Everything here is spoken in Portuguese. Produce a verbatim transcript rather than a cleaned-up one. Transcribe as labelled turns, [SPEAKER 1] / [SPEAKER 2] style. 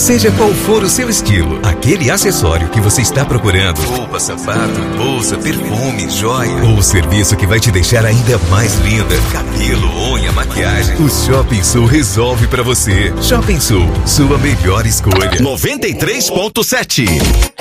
[SPEAKER 1] Seja qual for o seu estilo, aquele acessório que você está procurando, roupa, sapato, bolsa, perfume, joia, ou o serviço que vai te deixar ainda mais linda, cabelo, unha, maquiagem, o Shopping Sul resolve pra você. Shopping Sul, sua melhor escolha.
[SPEAKER 2] noventa e três ponto sete